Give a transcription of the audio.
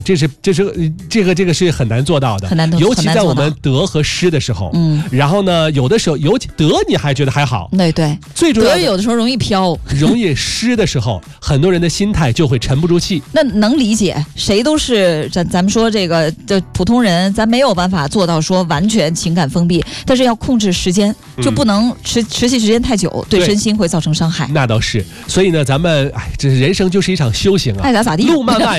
这个是很难做到的， 很难做， 尤其在我们得和失的时候。然后呢，有的时候尤其得你还觉得还好， 对， 最主要得有的时候容易飘， 容易失的时候，很多人的心态就会沉不住气。 那能理解，谁都是咱们说这普通人，咱没有办法做到说完全情感封闭，但是要控制时间，就不能持续时间太久，对身心会造成伤害。 那倒是，所以呢，咱们这人生就是一场修行啊， 爱咋地， 路漫漫。